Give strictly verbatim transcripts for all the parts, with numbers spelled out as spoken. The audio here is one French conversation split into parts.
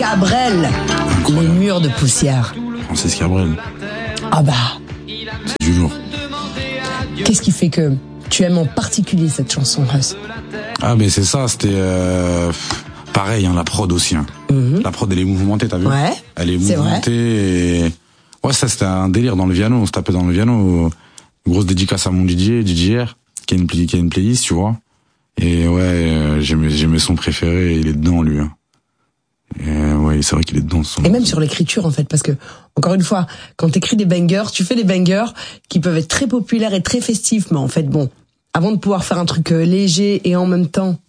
Cabrel, les murs de poussière. Francis Cabrel. Ah bah. C'est du lourd. Qu'est-ce qui fait que tu aimes en particulier cette chanson, Russ? Ah mais c'est ça, c'était euh, pareil, hein, la prod aussi. Hein. Mm-hmm. La prod elle est mouvementée, t'as vu? Ouais. Elle est mouvementée. Et... ouais, ça c'était un délire dans le piano. On se tapait dans le piano. Grosse dédicace à mon D J, D J R, qui a une qui a une playlist, tu vois. Et ouais, euh, j'aimais j'aimais son préféré. Il est dedans lui. Hein. Et ouais, c'est vrai qu'il est dedans. Son et même sur l'écriture en fait, parce que encore une fois, quand t'écris des bangers, tu fais des bangers qui peuvent être très populaires et très festifs, mais en fait bon, avant de pouvoir faire un truc léger et en même temps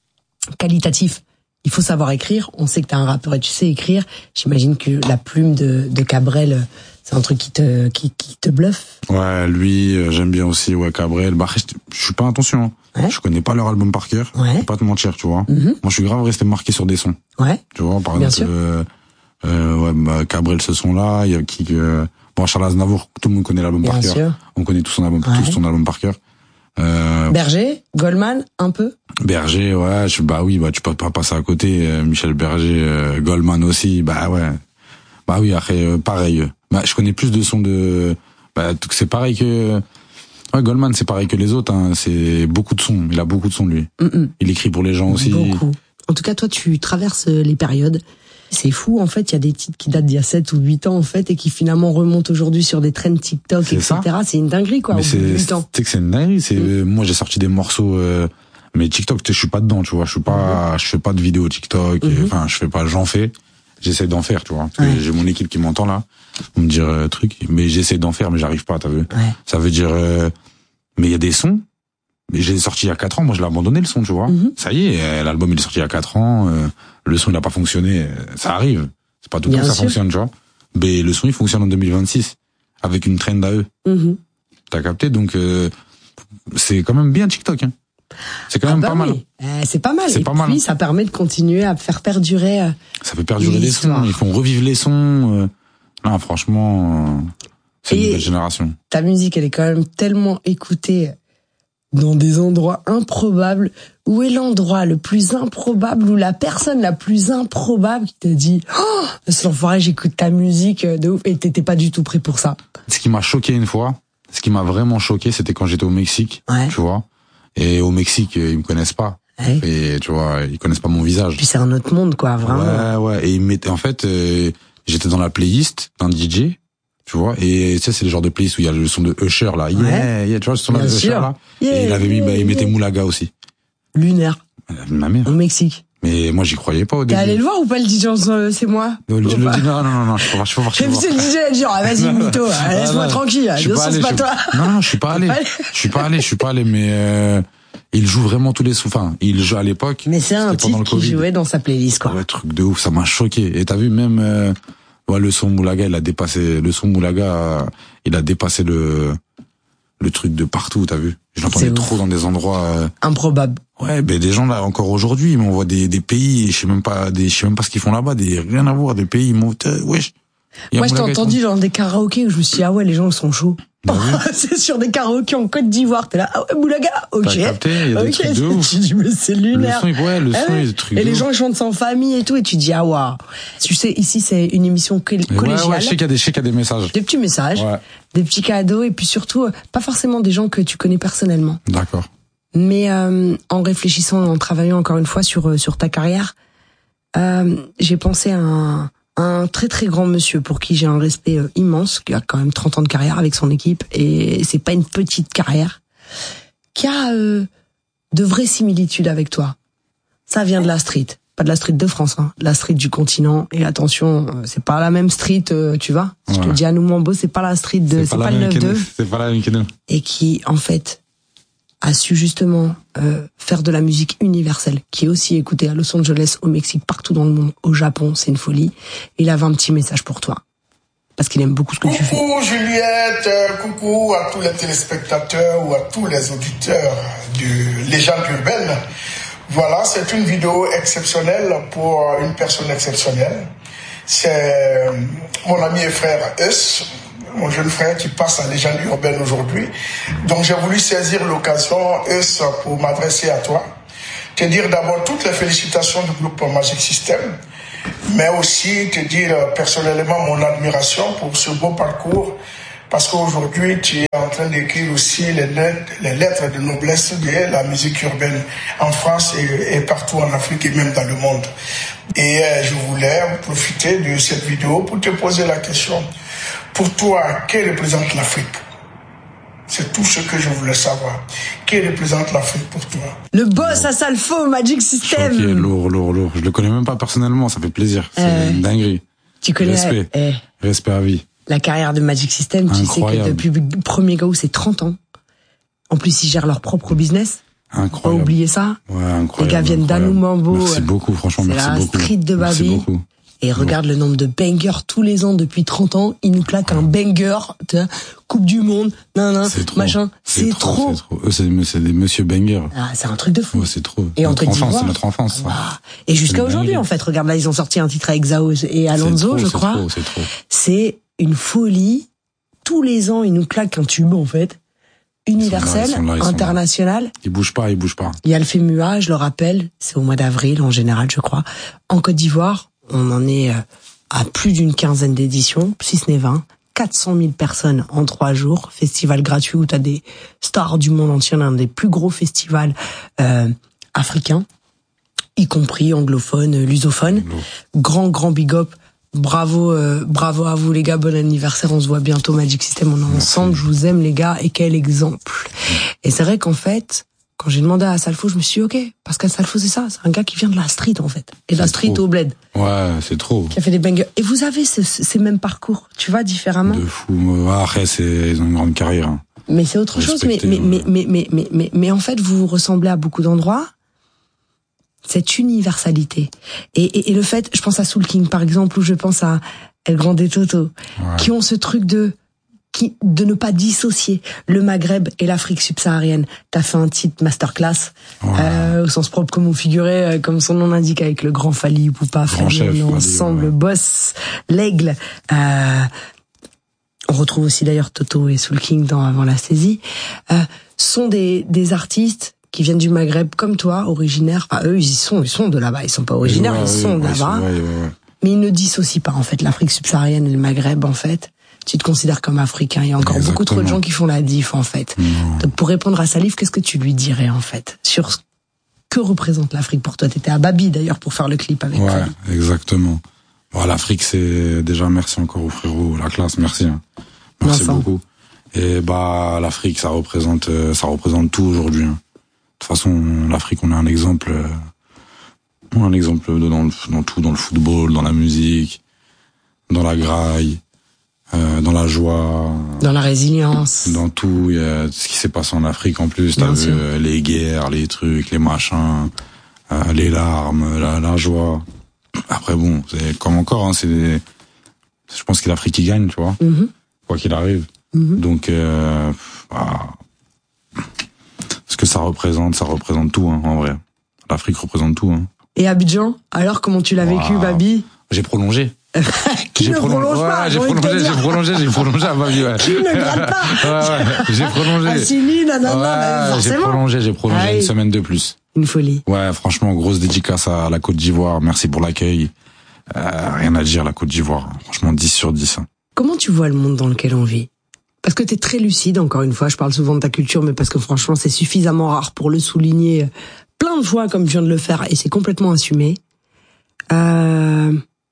qualitatif, il faut savoir écrire. On sait que t'es un rappeur et tu sais écrire. J'imagine que la plume de, de Cabrel, c'est un truc qui te qui, qui te bluffe. Ouais, lui, euh, j'aime bien aussi. Ouais, Cabrel. Bah, je, je suis pas attention. Hein. Ouais. Je connais pas leur album par cœur. Ouais. Je vais pas te mentir, tu vois. Mm-hmm. Moi, je suis grave resté marqué sur des sons. Ouais. Tu vois, par bien exemple, euh, euh, ouais, bah, Cabrel, ce son-là. Il y a qui euh, bon, Charles Aznavour. Tout le monde connaît l'album par cœur. On connaît tout son album, ouais. tout son album par cœur. Euh, Berger, Goldman, un peu. Berger, ouais, je, bah oui, bah tu peux pas passer à côté. Euh, Michel Berger, euh, Goldman aussi, bah ouais, bah oui. Après, euh, pareil. Bah je connais plus de sons de, bah c'est pareil que, ouais, Goldman, c'est pareil que les autres. Hein, c'est beaucoup de sons. Il a beaucoup de sons lui. Mm-mm. Il écrit pour les gens aussi. Beaucoup. En tout cas, toi, tu traverses les périodes. C'est fou, en fait, il y a des titres qui datent d'il y a sept ou huit ans, en fait, et qui finalement remontent aujourd'hui sur des trends TikTok, c'est et cetera. Ça. C'est une dinguerie, quoi, mais au bout de huit ans. Tu sais que c'est une dinguerie, c'est, mmh. moi, j'ai sorti des morceaux, euh, mais TikTok, je suis pas dedans, tu vois, je suis pas, mmh. je fais pas de vidéos TikTok, mmh. enfin, je fais pas, j'en fais, j'essaie d'en faire, tu vois, parce que ouais. j'ai mon équipe qui m'entend, là, pour me dire, euh, truc, mais j'essaie d'en faire, mais j'arrive pas, t'as vu. Ouais. Ça veut dire, euh, mais il y a des sons, mais j'ai sorti il y a quatre ans, moi, je l'ai abandonné, le son, tu vois. Mmh. Ça y est, l'album, il est sorti il y a quatre ans, euh, le son, il a pas fonctionné, ça arrive. C'est pas tout le temps que ça sûr. fonctionne, tu vois. Mais le son, il fonctionne en deux mille vingt-six. Avec une trend à eux. Mm-hmm. T'as capté? Donc, euh, c'est quand même bien TikTok, hein. C'est quand ah même bah pas oui. mal. Euh, c'est pas mal. C'est et pas puis, mal. ça permet de continuer à faire perdurer. Euh, ça fait perdurer les sons. Ils font revivre les sons. Euh... Non, franchement, euh, c'est et une nouvelle génération. Ta musique, elle est quand même tellement écoutée dans des endroits improbables. Où est l'endroit le plus improbable ou la personne la plus improbable qui te dit « Oh, cet enfoiré, j'écoute ta musique de ouf » et t'étais pas du tout prêt pour ça? Ce qui m'a choqué une fois, ce qui m'a vraiment choqué, c'était quand j'étais au Mexique, ouais. tu vois. Et au Mexique, ils me connaissent pas. Ouais. Et tu vois, ils connaissent pas mon visage. Puis c'est un autre monde, quoi, vraiment. Ouais, ouais. Et ils mettaient, en fait, euh, j'étais dans la playlist d'un D J. Tu vois, et tu sais, c'est le genre de playlist où il y a le son de Usher, là. Yeah, ouais. yeah, tu vois, le son de Usher, là. Yeah, et il avait mis, yeah, bah, il mettait yeah. Moulaga aussi. Lunaire. Ma mère. Au Mexique. Mais moi, j'y croyais pas au début. T'es allé le voir ou pas, le D J, c'est moi? Le, le, le, non, non, non, non, je peux pas, je peux pas, je peux pas. C'est le D J, elle dit, ah, vas-y, mytho, laisse-moi non, tranquille, je suis pas allé, c'est pas toi. Non, non, je suis pas allé. Je suis pas allé, je suis pas allé, mais, euh, il joue vraiment tous les sons, enfin, il joue à l'époque. Mais c'est un titre qui jouait dans sa playlist, quoi. Ouais, truc de ouf, ça m'a choqué. Et t'as vu, même, euh, ouais, le son Moulaga, il a dépassé, le son Moulaga, il a dépassé le, le truc de partout, t'as vu? Je l'entendais trop dans des endroits, euh... improbables. Ouais, ben, des gens là, encore aujourd'hui, ils m'envoient des, des pays, je sais même pas, des, je sais même pas ce qu'ils font là-bas, des, rien à voir, des pays, ils m'ont, wesh. Moi, je t'ai entendu dans des karaokés où je me suis dit, ah ouais, les gens sont chauds. Bah oui. C'est sur des karaokés en Côte d'Ivoire, t'es là, ah ouais, Moulaga, ok. T'as capté, il y a des okay. trucs de ouf. Tu dis, mais c'est lunaire. Le son, ouais, le son, il y a des trucs et de les ouf. gens, ils chantent en famille et tout, et tu dis, ah waouh. Tu sais, ici, c'est une émission collégiale. Ouais, ouais, je sais qu'il y a des, je sais qu'il y a des messages. Des petits messages. Ouais. Des petits cadeaux, et puis surtout, pas forcément des gens que tu connais personnellement. D'accord. Mais, euh, en réfléchissant, en travaillant encore une fois sur, sur ta carrière, euh, j'ai pensé à un, un très très grand monsieur pour qui j'ai un respect immense, qui a quand même trente ans de carrière avec son équipe, et c'est pas une petite carrière, qui a euh, de vraies similitudes avec toi. Ça vient de la street, pas de la street de France, hein, la street du continent. Et attention, c'est pas la même street, euh, tu vois. Ouais. Je te dis à nous, Mambo, c'est pas la street de, c'est, c'est pas, pas le neuf deux. C'est pas la même que nous. Et qui, en fait, a su justement euh, faire de la musique universelle, qui est aussi écoutée à Los Angeles, au Mexique, partout dans le monde, au Japon, c'est une folie. Il avait un petit message pour toi, parce qu'il aime beaucoup ce que coucou, tu fais. Coucou Juliette, euh, coucou à tous les téléspectateurs ou à tous les auditeurs de Légende urbaine. Voilà, c'est une vidéo exceptionnelle pour une personne exceptionnelle. C'est mon ami et frère Eus, mon jeune frère qui passe à Légende urbaine aujourd'hui. Donc j'ai voulu saisir l'occasion, Eus, pour m'adresser à toi. Te dire d'abord toutes les félicitations du groupe Magic System. mais aussi te dire personnellement mon admiration pour ce beau parcours, parce qu'aujourd'hui tu es en train d'écrire aussi les lettres, les lettres de noblesse de la musique urbaine en France et, et partout en Afrique et même dans le monde. Et euh, je voulais profiter de cette vidéo pour te poser la question. Pour toi, qui représente l'Afrique? C'est tout ce que je voulais savoir. Qui représente l'Afrique pour toi? Le boss à Salfo, Magic System. Ok, lourd, lourd, lourd. Je le connais même pas personnellement, ça fait plaisir. C'est euh, une dinguerie. Tu connais Respect. Eh, Respect à vie. La carrière de Magic System, tu Incroyable. sais que depuis le premier G A O, c'est trente ans. En plus, ils gèrent leur propre business. Incroyable. Pas oublier ça. Ouais, incroyable. Les gars viennent d'Anou Mambo. Merci beaucoup, franchement, c'est merci la beaucoup. street de Merci Babi. beaucoup. Et regarde le nombre de bangers tous les ans depuis trente ans. Ils nous claquent un banger, tu vois, Coupe du Monde, nan, nan, C'est trop. machin. C'est trop. C'est trop. Eux, c'est, c'est des monsieur bangers. Ah, c'est un truc de fou. Ouais, c'est trop. Et en notre Côte enfance, d'Ivoire. c'est notre enfance. Ça. Ah. Et jusqu'à C'est aujourd'hui, dingue. en fait. Regarde là, ils ont sorti un titre avec Zao et Alonso, C'est trop, je c'est crois. trop, c'est trop. C'est une folie. Tous les ans, ils nous claquent un tube, en fait. Universel, Ils sont là, ils sont là. international. Ils bougent pas, ils bougent pas. Il y a le FEMUA, je le rappelle, c'est au mois d'avril en général, je crois. En Côte d'Ivoire, on en est à plus d'une quinzaine d'éditions, si ce n'est vingt. quatre cent mille personnes en trois jours. Festival gratuit où tu as des stars du monde entier, l'un des plus gros festivals euh, africains, y compris anglophones, lusophones. Grand, grand big up. Bravo, euh, bravo à vous les gars, bon anniversaire, on se voit bientôt Magic System, on est ensemble, je vous aime les gars, et quel exemple. Et c'est vrai qu'en fait, quand j'ai demandé à Salfo, je me suis dit, ok, parce qu'à Salfo c'est ça, c'est un gars qui vient de la street en fait, et de la C'est street trop. au bled, Ouais, c'est trop. qui a fait des bangers. Et vous avez ce, ce- ces mêmes parcours, tu vois, différemment. De fou. Ah, après, c'est, ils ont une grande carrière. Hein. Mais c'est autre chose, mais, Respectez, mais, mais, ouais. mais, mais, mais, mais, mais en fait, vous vous ressemblez à beaucoup d'endroits. Cette universalité. Et, et, et le fait, je pense à Soul King, par exemple, ou je pense à El Grande Toto, Ouais. qui ont ce truc de, qui, de ne pas dissocier le Maghreb et l'Afrique subsaharienne. T'as fait un titre masterclass, Ouais. euh, au sens propre, comme on figurait, euh, comme son nom l'indique, avec le grand Fali Poupa, Grand chef, Fali, Fali, ensemble, ouais. boss, l'aigle, euh, on retrouve aussi d'ailleurs Toto et Soul King dans Avant la saisie, euh, sont des, des artistes qui viennent du Maghreb comme toi, originaires. Enfin, eux, ils y sont, ils sont de là-bas. Ils sont pas originaires, Ouais, ils ouais, sont ouais, de ils sont- là-bas. ouais, ouais, ouais. Mais ils ne dissocient pas, en fait, l'Afrique subsaharienne et le Maghreb, en fait. Tu te considères comme africain. Il y a encore beaucoup trop de Exactement. gens qui font la diff, en fait. Non. Donc, pour répondre à Salif, qu'est-ce que tu lui dirais, en fait, sur ce que représente l'Afrique pour toi? T'étais à Babi, d'ailleurs, pour faire le clip avec Ouais, Fali. exactement. Bon, l'Afrique, c'est déjà merci encore aux frérots, la classe, merci. Hein. Merci Vincent. beaucoup. Et bah, l'Afrique, ça représente, euh, ça représente tout aujourd'hui. Hein. De toute façon, l'Afrique, on a un exemple, euh, on a un exemple de- dans, le, dans tout, dans le football, dans la musique, dans la graille, euh, dans la joie, Dans la résilience. dans tout. Il y a ce qui s'est passé en Afrique en plus. T'as Bien vu sûr. euh, les guerres, les trucs, les machins, euh, les larmes, la, la joie. Après bon, c'est comme encore, hein, c'est, des- je pense que c'est l'Afrique qui gagne, tu vois, Mhm. quoi qu'il arrive. Mhm. Donc, euh, bah, ce que ça représente, ça représente tout, hein, en vrai. L'Afrique représente tout. Hein. Et Abidjan, alors, comment tu l'as vécu, Waouh. Babi? J'ai prolongé. Qui J'ai ne prolongé. prolonge pas, Ouais, j'ai j'ai envie de te prolongé, dire. j'ai prolongé, j'ai prolongé à Babi, ouais. Qui ne gratte pas? Ouais, ouais, j'ai prolongé. Assini, nanana, Ouais, mais j'ai forcément. prolongé, j'ai prolongé Ah oui. une semaine de plus. Une folie. Ouais, franchement, grosse dédicace à la Côte d'Ivoire. Merci pour l'accueil. Euh, rien à dire, la Côte d'Ivoire. Franchement, dix sur dix. Hein. Comment tu vois le monde dans lequel on vit? Parce que t'es très lucide, encore une fois, je parle souvent de ta culture, mais parce que franchement, c'est suffisamment rare pour le souligner plein de fois comme je viens de le faire, et c'est complètement assumé. Euh...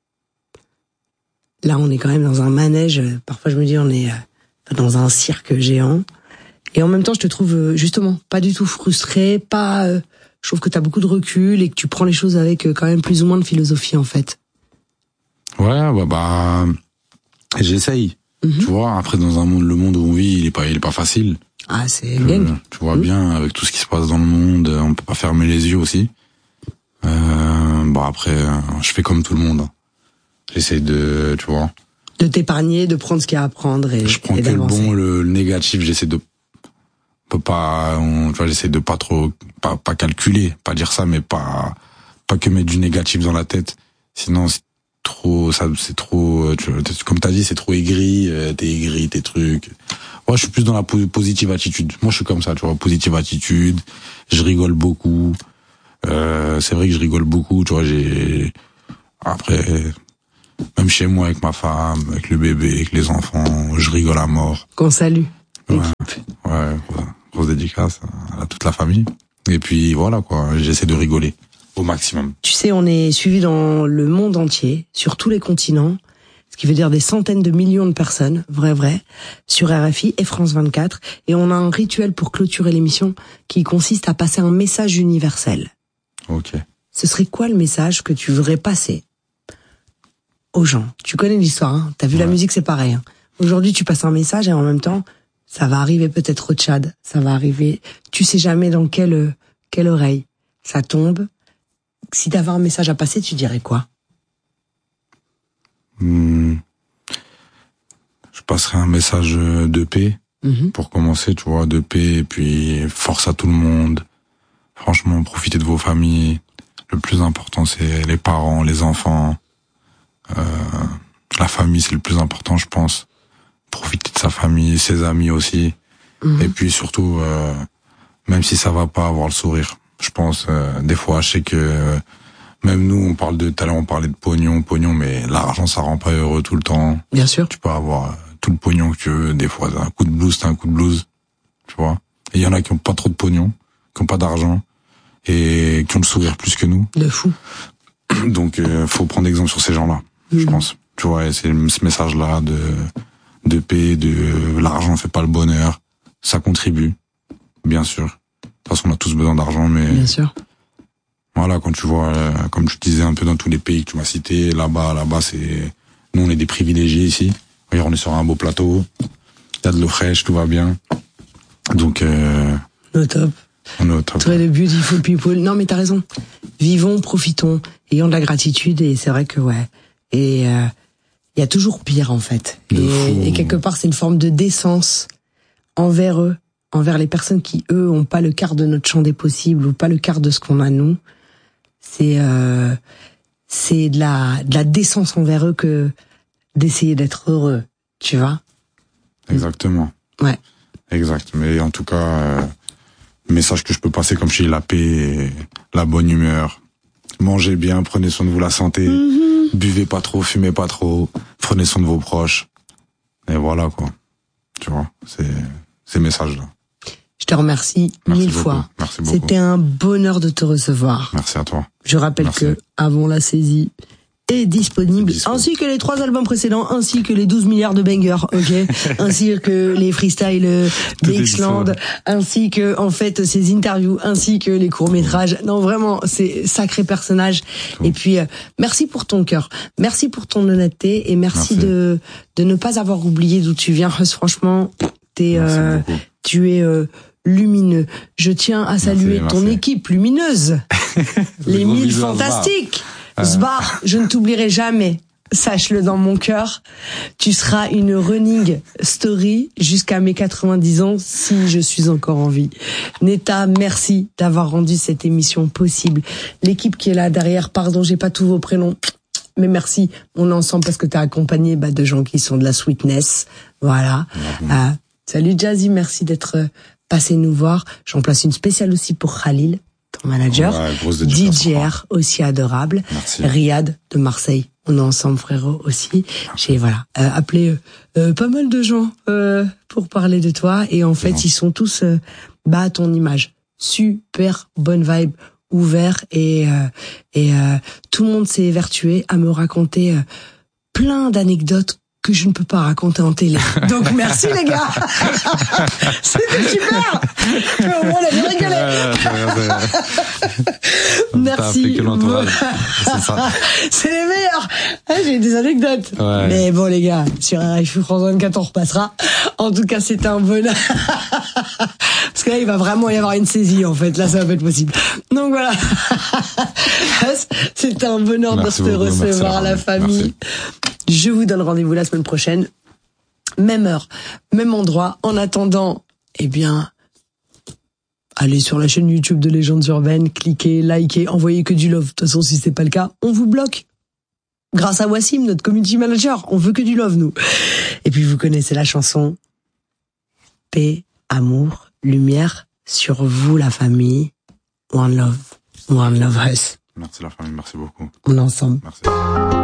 Là, on est quand même dans un manège, parfois je me dis on est dans un cirque géant, et en même temps, je te trouve justement pas du tout frustré, pas... euh, Je trouve que t'as beaucoup de recul et que tu prends les choses avec quand même plus ou moins de philosophie, en fait. Ouais, bah, bah j'essaye. Mm-hmm. Tu vois, après, dans un monde, le monde où on vit, il est pas, il est pas facile. Ah, c'est Je- gang. tu vois Mhm. bien, avec tout ce qui se passe dans le monde, on peut pas fermer les yeux aussi. Euh, bon, après, euh, je fais comme tout le monde. J'essaye de, tu vois, De t'épargner, de prendre ce qu'il y a à prendre et, je prends et que le d'avancer. bon, le, le négatif, j'essaie de peut pas, on, tu vois, j'essaie de pas trop, pas, pas calculer, pas dire ça, mais pas, pas que mettre du négatif dans la tête. Sinon, c'est trop, ça, c'est trop, tu, comme t'as dit, c'est trop aigri, euh, t'es aigri, tes trucs. Moi, je suis plus dans la po- positive attitude. Moi, je suis comme ça, tu vois, positive attitude. Je rigole beaucoup. Euh, c'est vrai que je rigole beaucoup, tu vois, j'ai, Après, même chez moi, avec ma femme, avec le bébé, avec les enfants, je rigole à mort. Qu'on salue. Ouais, ouais, grosse dédicace à toute la famille. Et puis voilà quoi, j'essaie de rigoler au maximum. Tu sais, on est suivi dans le monde entier, sur tous les continents, ce qui veut dire des centaines de millions de personnes, vrai vrai, sur R F I et France vingt-quatre. Et on a un rituel pour clôturer l'émission qui consiste à passer un message universel. Ok. Ce serait quoi le message que tu voudrais passer aux gens? Tu connais l'histoire, hein? T'as vu ouais. La musique, c'est pareil. Hein. Aujourd'hui, tu passes un message et en même temps, ça va arriver peut-être au Tchad, ça va arriver, tu sais jamais dans quelle, quelle oreille ça tombe. Si t'avais un message à passer, tu dirais quoi? Mmh. Je passerais un message de paix, mmh. pour commencer, tu vois, de paix, et puis force à tout le monde. Franchement, profitez de vos familles. Le plus important, c'est les parents, les enfants. Euh, la famille, c'est le plus important, je pense. Profiter de sa famille, ses amis aussi. Mmh. Et puis surtout, euh, même si ça va pas, avoir le sourire. Je pense, euh, des fois, je sais que euh, même nous, on parle de, tout à l'heure, on parlait de pognon, pognon, mais l'argent, ça rend pas heureux tout le temps. Bien sûr. Tu peux avoir euh, tout le pognon que tu veux. Des fois, un coup de blues, c'est un coup de blues. Tu vois. Et il y en a qui ont pas trop de pognon, qui ont pas d'argent, et qui ont le sourire plus que nous. De fou. Donc, euh, faut prendre exemple sur ces gens-là, mmh. je pense. Tu vois, et c'est ce message-là de, de paix, de l'argent fait pas le bonheur. Ça contribue, bien sûr. De toute façon, on a tous besoin d'argent, mais... Bien sûr. Voilà, quand tu vois, euh, comme je te disais un peu dans tous les pays que tu m'as cités, là-bas, là-bas, c'est... Nous, on est des privilégiés ici. Regarde, on est sur un beau plateau. Il y a de l'eau fraîche, tout va bien. Donc... Euh... Au top. On est au top. Très de beautiful people. Non, mais t'as raison. Vivons, profitons, ayons de la gratitude, et c'est vrai que, ouais. Et il euh, y a toujours pire, en fait. Et, et quelque part, c'est une forme de décence envers eux, envers les personnes qui, eux, ont pas le quart de notre champ des possibles, ou pas le quart de ce qu'on a, nous. C'est euh, c'est de la, de la décence envers eux que d'essayer d'être heureux, tu vois. Exactement. Ouais. Exact. Mais en tout cas... Euh... message que je peux passer, comme je dis, la paix, la bonne humeur. Mangez bien, prenez soin de vous, la santé. Mm-hmm. Buvez pas trop, fumez pas trop. Prenez soin de vos proches. Et voilà, quoi. Tu vois, c'est ces messages-là. Je te remercie Merci mille beaucoup. fois. Merci beaucoup. C'était un bonheur de te recevoir. Merci à toi. Je rappelle Merci. que Avant la saisie est disponible, Dispo. ainsi que les trois albums précédents, ainsi que les douze milliards de bangers, ok, ainsi que les freestyles B X Land, ainsi que, en fait, ces interviews, ainsi que les courts-métrages. Non, vraiment, c'est sacré personnage. Tout. Et puis, euh, merci pour ton cœur. Merci pour ton honnêteté, et merci, merci. de, de ne pas avoir oublié d'où tu viens. Franchement, t'es, euh, tu es, euh, lumineux. Je tiens à saluer merci, ton merci. équipe lumineuse. Les mille fantastiques. Sbar, je ne t'oublierai jamais. Sache-le dans mon cœur. Tu seras une running story jusqu'à mes quatre-vingt-dix ans, si je suis encore en vie. Neta, merci d'avoir rendu cette émission possible. L'équipe qui est là derrière, pardon, j'ai pas tous vos prénoms, mais merci. On est ensemble parce que t'es accompagné bah, de gens qui sont de la sweetness. Voilà. Mmh. Euh, salut Jazzy, merci d'être passé nous voir. J'en place une spéciale aussi pour Khalil, ton manager, ouais, D J R aussi adorable, merci. Riyad de Marseille, on est ensemble frérot aussi. J'ai voilà euh, appelé euh, pas mal de gens euh, pour parler de toi, et en fait non. ils sont tous euh, bah à ton image, super bonne vibe, ouvert, et euh, et euh, tout le monde s'est évertué à me raconter euh, plein d'anecdotes que je ne peux pas raconter en télé. Donc merci les gars. C'était super. Au moins on a bien rigolé. Merci. C'est ça. C'est les meilleurs. Ah, j'ai des anecdotes. Ouais. Mais bon les gars, sur R F I France vingt-quatre on repassera. En tout cas c'était un bonheur. Parce que là il va vraiment y avoir une saisie en fait. Là ça va pas être possible. Donc voilà. C'était un bonheur merci de te beaucoup, recevoir la famille. Merci. Je vous donne rendez-vous la semaine prochaine. Même heure, même endroit. En attendant, eh bien, allez sur la chaîne YouTube de Légendes Urbaines, cliquez, likez, envoyez que du love. De toute façon, si c'est pas le cas, on vous bloque. Grâce à Wassim, notre community manager, on veut que du love, nous. Et puis, vous connaissez la chanson. Paix, amour, lumière sur vous, la famille. One love, one love us. Merci la famille, merci beaucoup. On est ensemble. Merci.